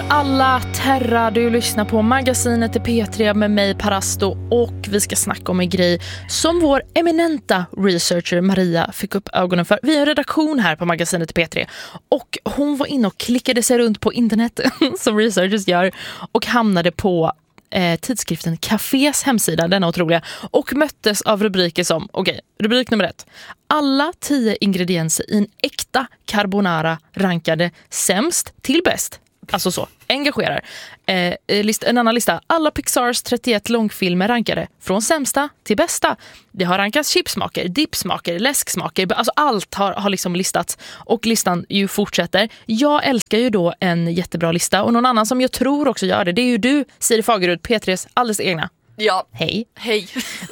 alla terra, du lyssnar på magasinet i P3 med mig Parasto och vi ska snacka om en grej som vår eminenta researcher Maria fick upp ögonen för. Vi har en redaktion här på magasinet i P3 och hon var inne och klickade sig runt på internet som researchers gör och hamnade på tidskriften Cafés hemsida, denna otroliga, och möttes av rubriker som, rubrik nummer 1. Alla 10 ingredienser i en äkta carbonara rankade sämst till bäst. Alltså så, engagerar. En annan lista. Alla Pixars 31 långfilmer rankade från sämsta till bästa. Det har rankats chipsmaker, dipsmaker, läsksmaker. Alltså allt har liksom listats. Och listan ju fortsätter. Jag älskar ju då en jättebra lista. Och någon annan som jag tror också gör det är ju du, Siri Fagerud, P3s alldeles egna. Ja. Hej. Hej.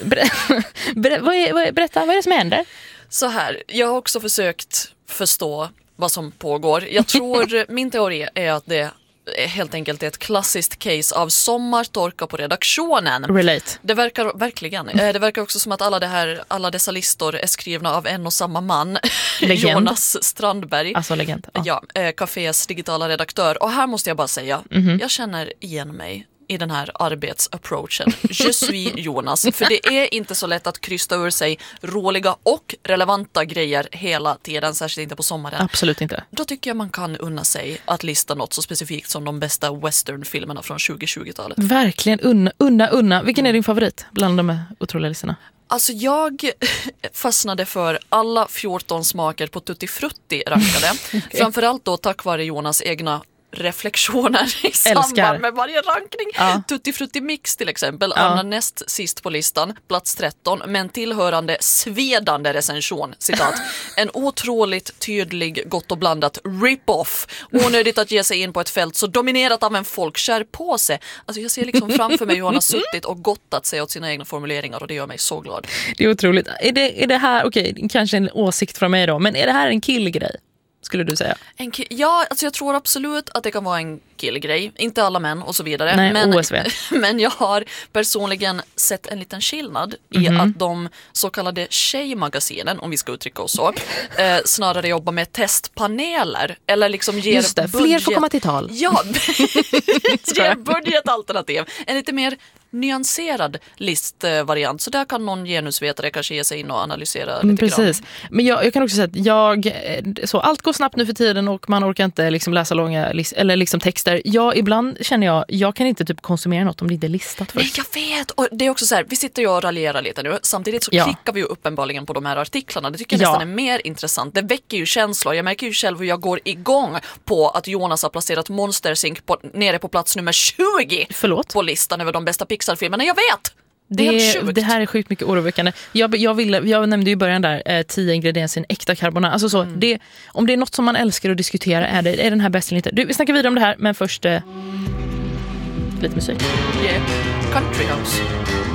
Berätta, vad är det som händer? Så här, jag har också försökt förstå vad som pågår. Jag tror, min teori är att det helt enkelt är ett klassiskt case av sommartorka på redaktionen. Relate. Det verkar verkligen. Det verkar också som att alla dessa listor är skrivna av en och samma man. Jonas Strandberg. Alltså legend. Ja, Cafés digitala redaktör. Och här måste jag bara säga, jag känner igen mig i den här arbetsapproachen. Je suis Jonas. För det är inte så lätt att krysta ur sig roliga och relevanta grejer hela tiden, särskilt inte på sommaren. Absolut inte. Då tycker jag man kan unna sig att lista något så specifikt som de bästa westernfilmerna från 2020-talet. Verkligen, unna. Vilken är din favorit bland de här otroliga listorna? Alltså jag fastnade för alla 14 smaker på Tutti Frutti rankade. Okay. Framförallt då tack vare Jonas egna reflektioner i samband med varje rankning. Ja. Tutti Frutti Mix till exempel hamnar näst sist på listan, plats 13, men tillhörande svedande recension, citat: en otroligt tydlig, gott och blandat rip-off. Onödigt att ge sig in på ett fält så dominerat av en folkkär påse. Alltså jag ser liksom framför mig hur han har suttit och gottat sig åt sina egna formuleringar och det gör mig så glad. Det är otroligt. Är det här, okej, kanske en åsikt från mig då, men är det här en killgrej? Skulle du säga? Ja, alltså jag tror absolut att det kan vara en killgrej. Inte alla män och så vidare. Nej, men, OSV. Men jag har personligen sett en liten skillnad i att de så kallade tjejmagasinen, om vi ska uttrycka oss så, snarare jobbar med testpaneler. Eller liksom ger just det, fler får komma till tal. Ja, ger budgetalternativ. En lite mer nyanserad listvariant. Så där kan någon genusvetare kanske ge sig in och analysera lite precis. grann. Men jag kan också säga att allt går snabbt nu för tiden och man orkar inte liksom läsa långa eller liksom texter. Ibland känner jag kan inte typ konsumera något om det inte är listat först. Nej, jag vet. Och det är också så här, vi sitter ju och raljerar lite nu. Samtidigt så klickar vi ju uppenbarligen på de här artiklarna. Det tycker jag nästan är mer intressant. Det väcker ju känslor. Jag märker ju själv hur jag går igång på att Jonas har placerat Monster Inc. nere på plats nummer 20 på listan över de bästa Pixar-filmerna. Jag vet! Det här är sjukt mycket oroväckande. Jag nämnde ju i början där 10 ingredienser i en äkta carbonara. Alltså så, om det är något som man älskar att diskutera är den här bäst eller inte. Vi snackar vidare om det här, men först lite musik. Yeah. Country House.